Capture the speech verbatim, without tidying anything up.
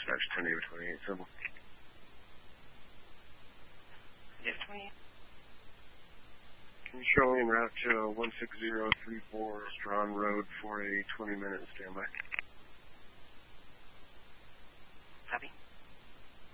dispatch ten eight twenty-eight symbol. Yes, twenty-eight. Can you show me en route to one six zero three four Strawn Road for a twenty minute standby? Copy.